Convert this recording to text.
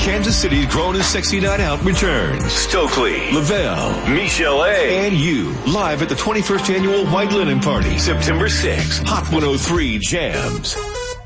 Kansas City's Grown and Sexy Night Out returns. Stokely, Lavelle, Michelle A., and you, live at the 21st Annual White Linen Party, September 6th. Hot 103 Jams.